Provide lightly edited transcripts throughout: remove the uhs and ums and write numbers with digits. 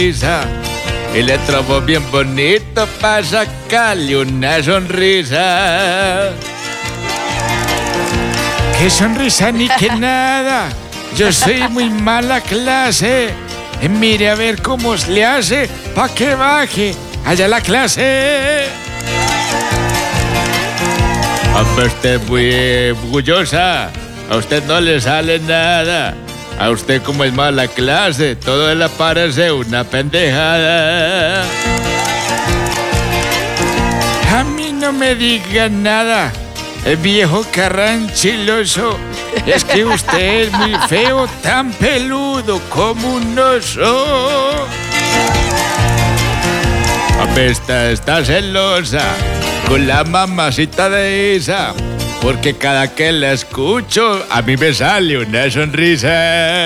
sonrisa. Y le trabó bien bonito para sacarle una sonrisa. ¡Qué sonrisa ni que nada! Yo soy muy mala clase. Mire a ver cómo le hace pa' que baje allá la clase. Hombre, usted es muy orgullosa. A usted no le sale nada. A usted como es mala clase, todo le parece una pendejada. A mí no me digan nada, el viejo carranchiloso. Es que usted es muy feo, tan peludo como un oso. Hombre, está celosa con la mamacita de esa. Porque cada que la escucho, a mí me sale una sonrisa.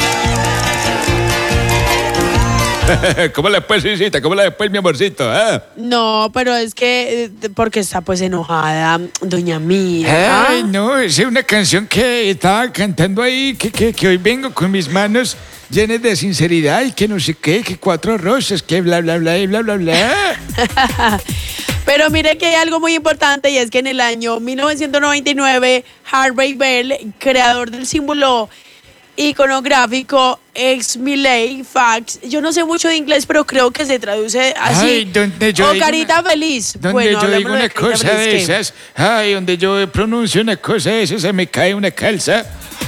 ¿Cómo le pues, Isita? ¿Cómo le pues, mi amorcito? No, pero es que porque está pues enojada, doña Mía. Ay, no, es una canción que estaba cantando ahí, que hoy vengo con mis manos llenas de sinceridad y que no sé qué, que 4 rosas, que bla, bla, bla, y bla, bla, bla. Pero mire que hay algo muy importante y es que en el año 1999, Harvey Bell, creador del símbolo iconográfico X-Miley Fax, yo no sé mucho de inglés, pero creo que se traduce así. Ay, donde yo o carita feliz. Donde bueno, yo digo una de carita cosa feliz, de ¿qué? esas, ay, donde yo pronuncio una cosa de esas, se me cae una calza.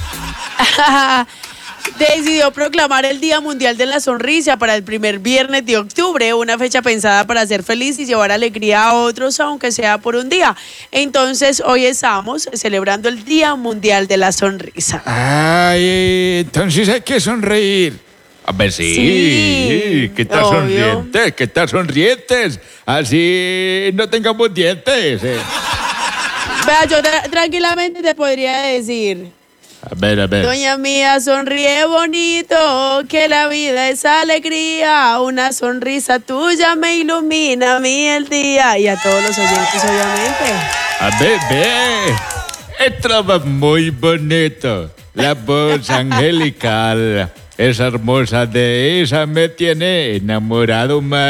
Decidió proclamar el Día Mundial de la Sonrisa para el primer viernes de octubre, una fecha pensada para ser feliz y llevar alegría a otros, aunque sea por un día. Entonces, hoy estamos celebrando el Día Mundial de la Sonrisa. Ay, entonces hay que sonreír. A ver, sí. Sí, ¿Qué tal obvio. sonrientes? ¿Qué tal sonrientes? Así no tengamos dientes. Vea, yo tranquilamente te podría decir: A ver, a ver. doña Mía, sonríe bonito, que la vida es alegría. Una sonrisa tuya me ilumina a mí el día. Y a todos los oyentes, obviamente. A ver, ve. Entraba muy bonito. La voz angelical. Esa hermosa de esa me tiene enamorado más.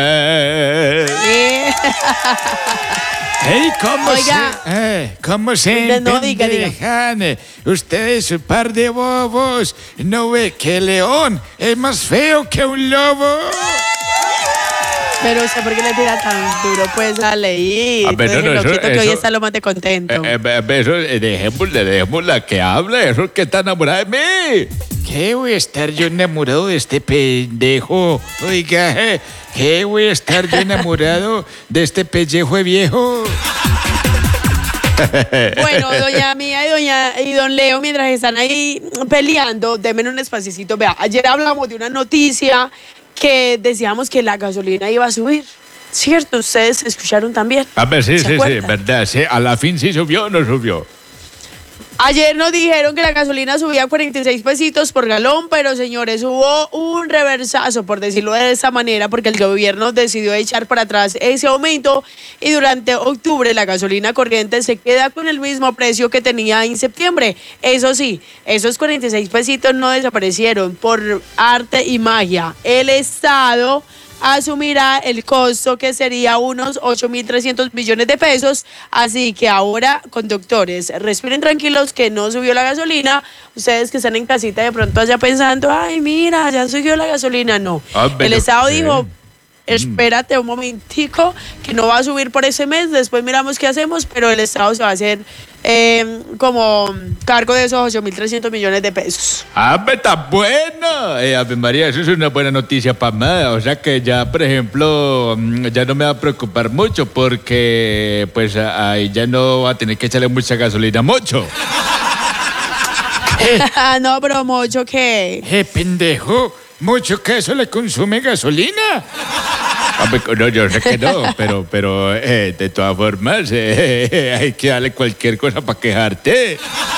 Ey, Oiga. ¿Cómo se No, diga. empendejan? Ustedes, un par de bobos. ¿No ve que el león es más feo que un lobo? Pero usted, ¿por qué le tira tan duro pues a Leí? A ver, no, eso- que hoy eso- está lo más de contento. Eso, dejémosla que hable. Eso es que está enamorada de mí. ¿Qué voy a estar yo enamorado de este pendejo? Oiga, ¿qué voy a estar yo enamorado de este pellejo de viejo? Bueno, doña Mía y don Leo, mientras están ahí peleando, denme un espacito. Vea, ayer hablamos de una noticia que decíamos que la gasolina iba a subir. ¿Cierto? ¿Ustedes escucharon también? A ver, sí, ¿Se sí, acuerdan? verdad. Sí, a la fin sí subió o no subió. Ayer nos dijeron que la gasolina subía 46 pesitos por galón, pero señores, hubo un reversazo, por decirlo de esa manera, porque el gobierno decidió echar para atrás ese aumento y durante octubre la gasolina corriente se queda con el mismo precio que tenía en septiembre. Eso sí, esos 46 pesitos no desaparecieron por arte y magia. El Estado asumirá el costo, que sería unos 8.300 millones de pesos. Así que ahora, conductores, respiren tranquilos que no subió la gasolina. Ustedes que están en casita de pronto allá pensando, ay, mira, ya subió la gasolina. No, el Estado dijo, espérate un momentico, que no va a subir por ese mes, después miramos qué hacemos, pero el Estado se va a hacer como cargo de esos 8.300 millones de pesos. Ah, pero está bueno. Ave María, eso es una buena noticia para mí. O sea que ya, por ejemplo, ya no me va a preocupar mucho porque pues ahí ya no va a tener que echarle mucha gasolina, mucho. No, pero mucho que... Pendejo, mucho que eso le consume gasolina. Hombre, no, yo sé que no, pero de todas formas hay que darle cualquier cosa para quejarte.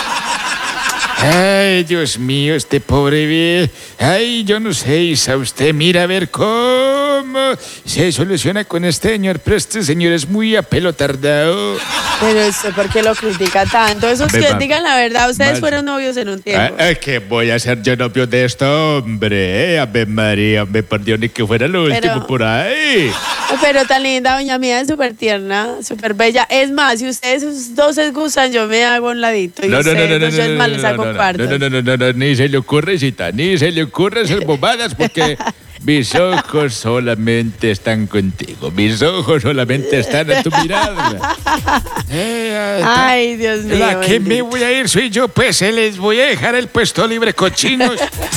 Ay, Dios mío, este pobre viejo. Ay, yo no sé, Isa, usted mira a ver cómo cómo se soluciona con este señor, pero este señor es muy apelotardado. Pero usted, ¿por qué lo critica tanto? Esos que Beba. digan la verdad, ustedes Más. fueron novios en un tiempo. ¿Qué voy a ser yo novio de este hombre? Ave María, me perdió ni que fuera lo Pero- último por ahí. Pero tan linda, doña mía, es súper tierna, súper bella. Es más, si ustedes dos se gustan, yo me hago un ladito. Y ustedes dos, yo es más, les hago cuartos. no, ni se le ocurre, cita, ni se le ocurre hacer bobadas porque mis ojos solamente están contigo, mis ojos solamente están a tu mirada. Ay, Dios mío. La que me bendito. voy a ir soy yo, pues se les voy a dejar el puesto libre, cochinos.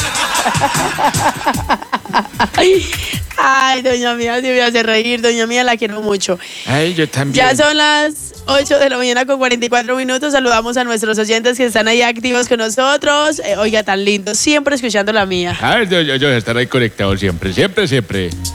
Ay, doña mía, se me hace reír. Doña mía, la quiero mucho. Ay, yo también. Ya son las 8 de la mañana con 44 minutos. Saludamos a nuestros oyentes que están ahí activos con nosotros. Oiga, tan lindo, siempre escuchando la mía. Yo estaré ahí conectado siempre, siempre, siempre.